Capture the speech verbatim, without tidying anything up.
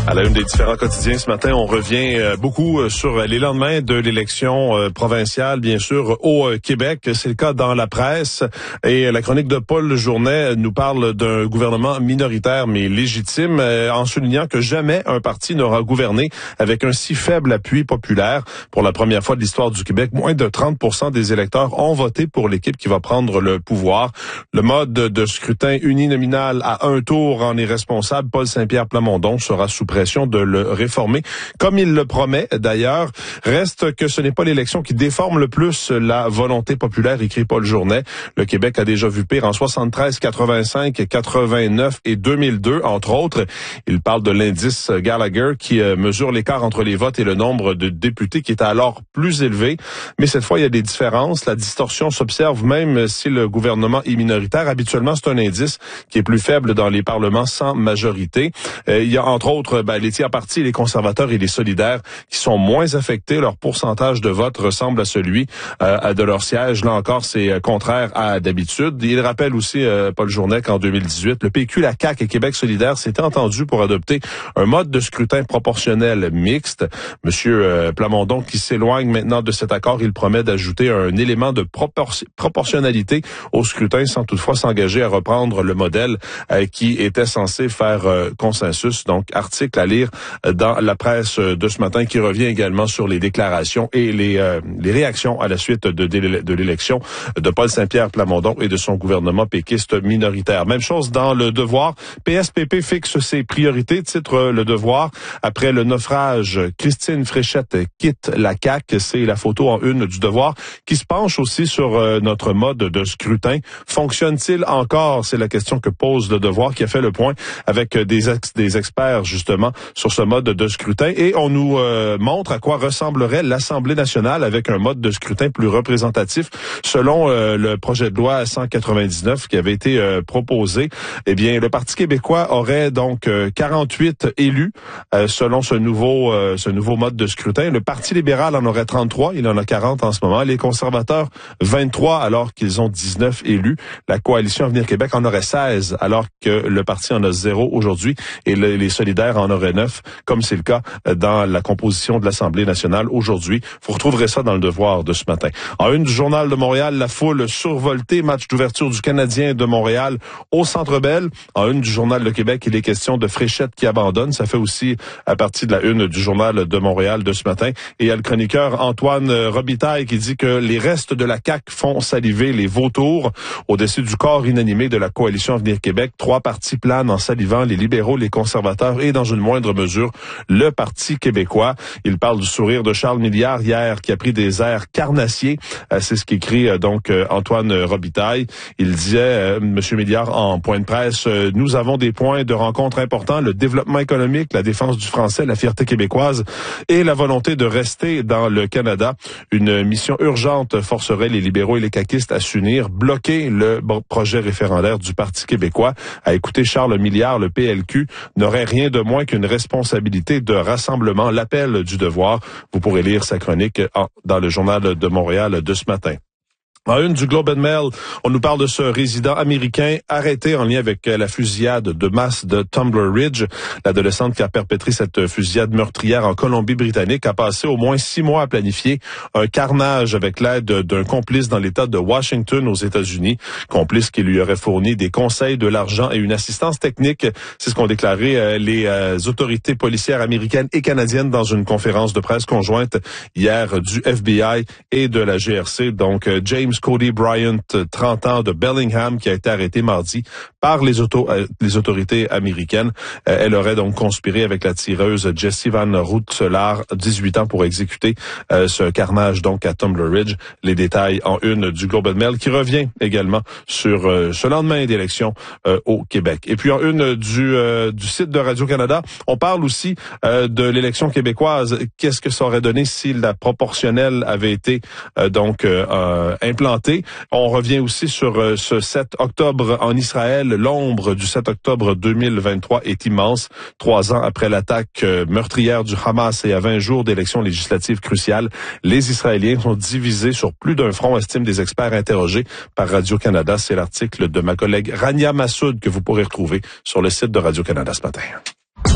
À la une des différents quotidiens ce matin, on revient beaucoup sur les lendemains de l'élection provinciale, bien sûr, au Québec. C'est le cas dans la presse. Et la chronique de Paul Journet nous parle d'un gouvernement minoritaire mais légitime, en soulignant que jamais un parti n'aura gouverné avec un si faible appui populaire. Pour la première fois de l'histoire du Québec, moins de trente pour cent des électeurs ont voté pour l'équipe qui va prendre le pouvoir. Le mode de scrutin uninominal à un tour en est responsable. Paul Saint-Pierre Plamondon sera sous pression de le réformer, comme il le promet d'ailleurs. Reste que ce n'est pas l'élection qui déforme le plus la volonté populaire, écrit Paul Journet. Le Québec a déjà vu pire en soixante-treize, quatre-vingt-cinq, quatre-vingt-neuf et deux mille deux, entre autres. Il parle de l'indice Gallagher qui mesure l'écart entre les votes et le nombre de députés qui est alors plus élevé. Mais cette fois, il y a des différences. La distorsion s'observe même si le gouvernement est minoritaire. Habituellement, c'est un indice qui est plus faible dans les parlements sans majorité. Euh, il y a entre autres ben, les tiers partis, les conservateurs et les solidaires qui sont moins affectés. Leur pourcentage de vote ressemble à celui euh, de leur siège. Là encore, c'est contraire à d'habitude. Il rappelle aussi, euh, Paul Journet, qu'en deux mille dix-huit, le P Q, la C A Q et Québec solidaire s'étaient entendus pour adopter un mode de scrutin proportionnel mixte. Monsieur euh, Plamondon qui s'éloigne maintenant de cet accord, il promet d'ajouter un élément de propor- proportionnalité au scrutin sans toutefois s'engager à reprendre le modèle euh, qui était censé faire euh, consensus. Donc, article à lire dans la presse de ce matin qui revient également sur les déclarations et les, euh, les réactions à la suite de, de l'élection de Paul Saint-Pierre Plamondon et de son gouvernement péquiste minoritaire. Même chose dans Le Devoir. P S P P fixe ses priorités, titre Le Devoir. Après le naufrage, Christine Fréchette quitte la C A Q. C'est la photo en une du Devoir qui se penche aussi sur euh, notre mode de scrutin. Fonctionne-t-il encore? C'est la question que pose Le Devoir, qui a fait le point avec des, ex- des experts justement sur ce mode de scrutin. Et on nous euh, montre à quoi ressemblerait l'Assemblée nationale avec un mode de scrutin plus représentatif. Selon euh, le projet de loi cent quatre-vingt-dix-neuf qui avait été euh, proposé, eh bien, le Parti québécois aurait donc euh, quarante-huit élus euh, selon ce nouveau euh, ce nouveau mode de scrutin. Le Parti libéral en aurait trente-trois, il en a quarante en ce moment. Les conservateurs, vingt-trois, alors qu'ils ont dix-neuf élus. La coalition Avenir Québec en aurait seize, alors que le parti en a zéro aujourd'hui. Et le, les solidaires en auraient neuf, comme c'est le cas dans la composition de l'Assemblée nationale aujourd'hui. Vous retrouverez ça dans Le Devoir de ce matin. En une du Journal de Montréal, la foule survoltée, match d'ouverture du Canadien de Montréal au Centre Bell. En une du Journal de Québec, il est question de Fréchette qui abandonne. Ça fait aussi à partir de la une du Journal de Montréal de ce matin. Et il y a le chroniqueur Antoine Robitaille qui dit que les restes de la C A Q font saliver les vautours. Au-dessus du corps inanimé de la coalition Avenir Québec, trois partis planent en salivant, les libéraux, les conservateurs et dans une moindre mesure le Parti québécois. Il parle du sourire de Charles Milliard hier qui a pris des airs carnassiers. Euh, c'est ce qu'écrit euh, donc euh, Antoine Robitaille. Il disait, euh, Monsieur Milliard en point de presse, euh, nous avons des points de rencontre importants, le développement économique, la défense du français, la fierté québécoise et la volonté de rester dans le Canada. Une mission urgente forcerait les libéraux et les caquistes à s'unir, bloquer le projet référendaire du Parti québécois. À écouter Charles Milliard, le P L Q n'aurait rien de moins qu'une responsabilité de rassemblement, l'appel du Devoir. Vous pourrez lire sa chronique en, dans le Journal de Montréal de ce matin. En une du Globe and Mail, on nous parle de ce résident américain arrêté en lien avec la fusillade de masse de Tumbler Ridge. L'adolescente qui a perpétré cette fusillade meurtrière en Colombie-Britannique a passé au moins six mois à planifier un carnage avec l'aide d'un complice dans l'État de Washington aux États-Unis. Complice qui lui aurait fourni des conseils, de l'argent et une assistance technique. C'est ce qu'ont déclaré les autorités policières américaines et canadiennes dans une conférence de presse conjointe hier du F B I et de la G R C. Donc, James Cody Bryant, trente ans, de Bellingham, qui a été arrêté mardi par les, auto, euh, les autorités américaines. Euh, elle aurait donc conspiré avec la tireuse Jessie Van Roetselaar, dix-huit ans, pour exécuter euh, ce carnage donc à Tumbler Ridge. Les détails en une du Globe and Mail qui revient également sur euh, ce lendemain d'élection euh, au Québec. Et puis en une du, euh, du site de Radio-Canada, on parle aussi euh, de l'élection québécoise. Qu'est-ce que ça aurait donné si la proportionnelle avait été euh, donc euh, implantée? On revient aussi sur euh, ce sept octobre en Israël. L'ombre du sept octobre deux mille vingt-trois est immense. Trois ans après l'attaque euh, meurtrière du Hamas et à vingt jours d'élections législatives cruciales, les Israéliens sont divisés sur plus d'un front, estiment des experts interrogés par Radio-Canada. C'est l'article de ma collègue Rania Massoud que vous pourrez retrouver sur le site de Radio-Canada ce matin.